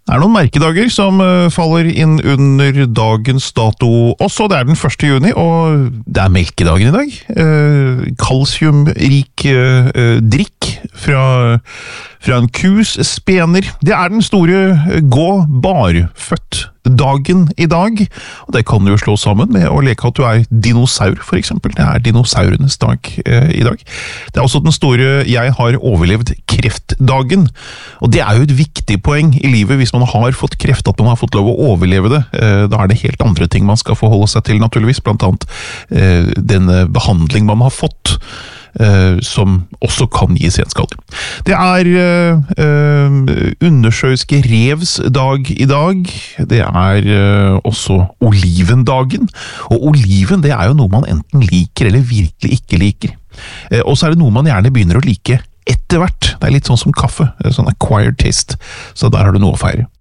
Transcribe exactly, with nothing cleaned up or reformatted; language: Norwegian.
Det er noen merkedager som uh, faller inn under dagens dato også. Det er den første juni, og det er melkedagen i dag. Uh, kalsiumrik uh, uh, drikk fra, fra en kus spener. Det er den store uh, gå barfødt dagen i dag, og det kan du jo slå sammen med å leke at du er dinosaur, for eksempel. Det er dinosaurenes dag uh, i dag. Det er også den store jeg har overlevd kreftdagen, og det er jo et viktig poeng i livet hvis man har fått kreft, at man har fått lov å overleve det. Da er det helt andre ting man skal forholde seg til, naturligvis, blant annet denne behandling man har fått, som også kan gi senskader. Det er undersjøiske revs dag i dag. Det er også olivendagen, og oliven det er jo noe man enten liker eller virkelig ikke liker. Og så er det noe man gjerne begynner å like etter hvert. Det er litt sånn som kaffe, sånn acquired taste, så der har du noe å feire.